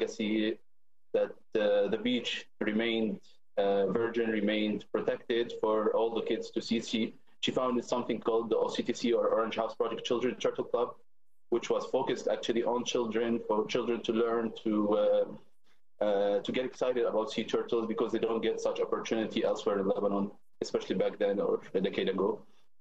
legacy, that the beach remained virgin, remained protected for all the kids to see. She founded something called the OCTC, or Orange House Project Children Turtle Club, which was focused actually on children, for children to learn to get excited about sea turtles, because they don't get such opportunity elsewhere in Lebanon, especially back then or a decade ago.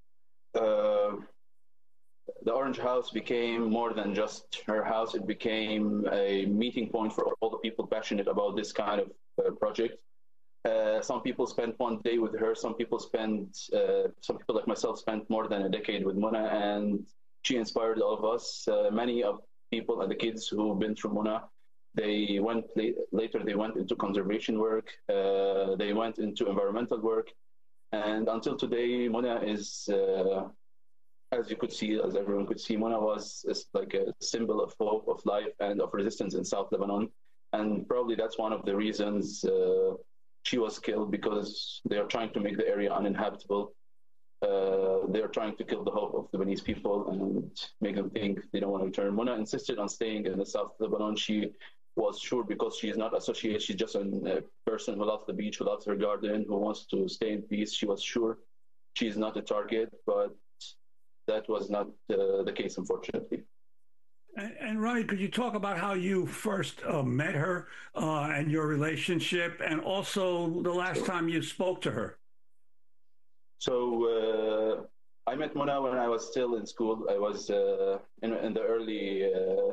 The Orange House became more than just her house. It became a meeting point for all the people passionate about this kind of project. Some people spent one day with her. Some people like myself spent more than a decade with Mona, and she inspired all of us. Many of people and the kids who've been through Mona, they went later. They went into conservation work. They went into environmental work, and until today, Mona is, as you could see, as everyone could see, Mona was like a symbol of hope, of life, and of resistance in South Lebanon. And probably that's one of the reasons she was killed, because they are trying to make the area uninhabitable. They are trying to kill the hope of Lebanese people and make them think they don't want to return. Mona insisted on staying in the South Lebanon. She was sure, because she is not associated, she's just a person who loves the beach, who loves her garden, who wants to stay in peace. She was sure she's not a target, but that was not the case, unfortunately. And Ronnie, could you talk about how you first met her and your relationship, and also the last time you spoke to her? So I met Mona when I was still in school. I was in the early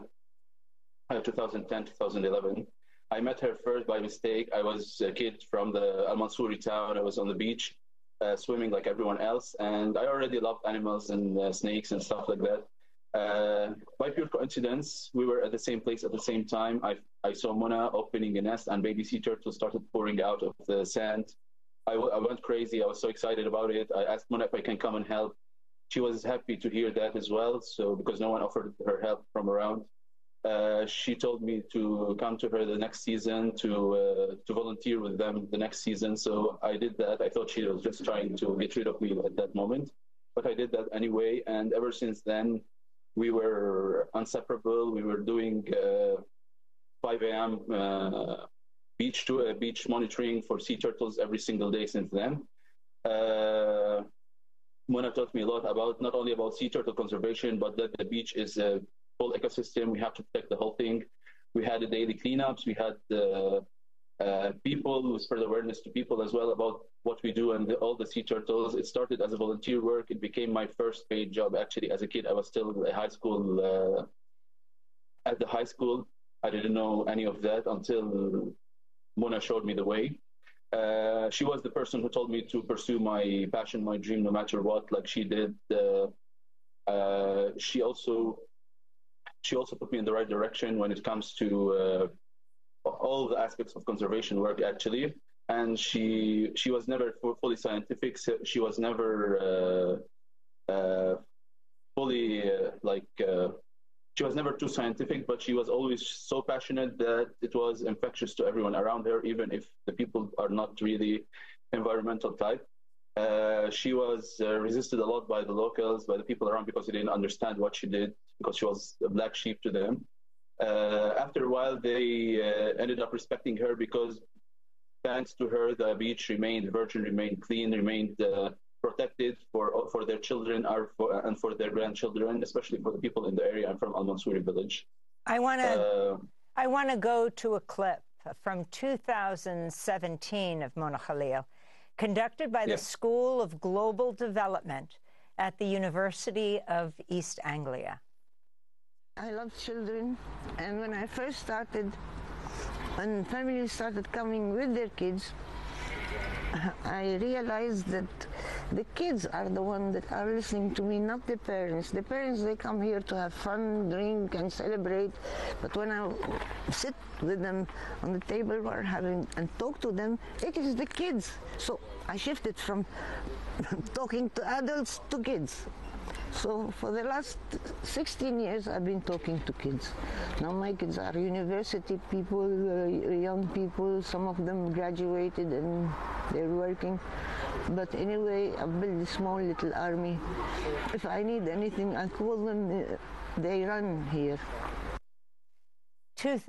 2010, 2011. I met her first by mistake. I was a kid from the Al Mansouri town. I was on the beach swimming like everyone else, and I already loved animals and snakes and stuff like that. By pure coincidence, we were at the same place at the same time. I saw Mona opening a nest, and baby sea turtles started pouring out of the sand. I went crazy. I was so excited about it. I asked Mona if I can come and help. She was happy to hear that as well. So because no one offered her help from around, she told me to come to her the next season to volunteer with them the next season. So I did that. I thought she was just trying to get rid of me at that moment, but I did that anyway. And ever since then, we were inseparable. We were doing 5 a.m. beach monitoring for sea turtles every single day since then. Mona taught me a lot about, not only about sea turtle conservation, but that the beach is a full ecosystem. We have to protect the whole thing. We had the daily cleanups. We had people who spread awareness to people as well about what we do and all the sea turtles. It started as a volunteer work. It became my first paid job. Actually, as a kid, I was still at high school. At the high school, I didn't know any of that until Mona showed me the way. She was the person who told me to pursue my passion, my dream, no matter what, like she did. She also put me in the right direction when it comes to all the aspects of conservation work, actually. And she was never fully scientific. She was never she was never too scientific, but she was always so passionate that it was infectious to everyone around her, even if the people are not really environmental type. She was resisted a lot by the locals, by the people around, because they didn't understand what she did, because she was a black sheep to them. After a while, they ended up respecting her, because thanks to her, the beach remained virgin, remained clean, remained protected for their children and for their grandchildren, especially for the people in the area. I'm from Al Mansouri village. I want to go to a clip from 2017 of Mona Khalil, conducted by the School of Global Development at the University of East Anglia. I love children, and when I first started, when families started coming with their kids, I realized that the kids are the ones that are listening to me, not the parents. The parents, they come here to have fun, drink, and celebrate. But when I sit with them on the table and talk to them, it is the kids. So I shifted from talking to adults to kids. So for the last 16 years, I've been talking to kids. Now my kids are university people, young people. Some of them graduated and they're working. But anyway, I've built a small little army. If I need anything, I call them. They run here.